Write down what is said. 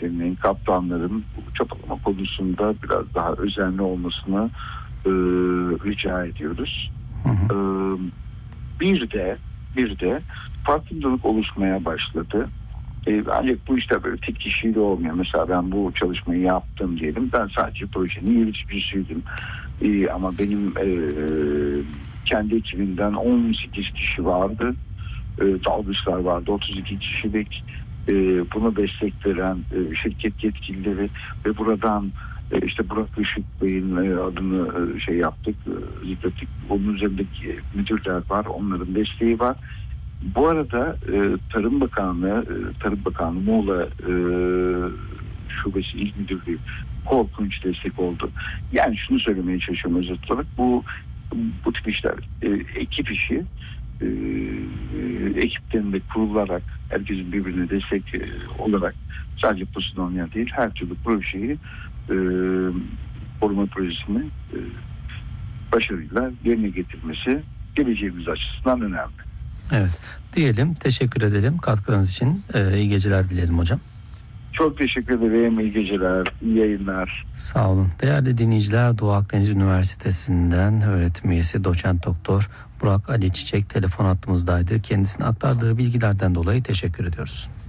sahiplerinin, kaptanların çapalama konusunda biraz daha özenli olmasını rica ediyoruz. Bir de farkındalık oluşmaya başladı. Ancak bu işte böyle tek kişiyle olmuyor. Mesela ben bu çalışmayı yaptım diyelim. Ben sadece projenin yöneticisiydim. Ama benim kendi ekibimden 18 kişi vardı. Dalgıçlar vardı 32 kişilik. Buna destek veren şirket yetkilileri ve buradan işte Burak Işık Bey'in adını yaptık, zikrettik. Onun üzerindeki müdürler var, onların desteği var. Bu arada Tarım Bakanlığı Muğla Şubesi İl Müdürlüğü korkunç destek oldu. Yani şunu söylemeye çalışıyorum özet olarak, bu tip işler ekip işi, ekiplerinde kurularak herkesin birbirine destek olarak sadece Posidonya değil her türlü projeyi koruma projesini başarıyla yerine getirmesi geleceğimiz açısından önemli. Evet. Diyelim, teşekkür edelim katkılarınız için. İyi geceler dilerim hocam. Çok teşekkür ederim. İyi geceler, iyi yayınlar. Sağ olun. Değerli dinleyiciler, Doğu Akdeniz Üniversitesi'nden öğretim üyesi doçent doktor Burak Ali Çiçek telefon hattımızdaydı. Kendisine aktardığı bilgilerden dolayı teşekkür ediyoruz.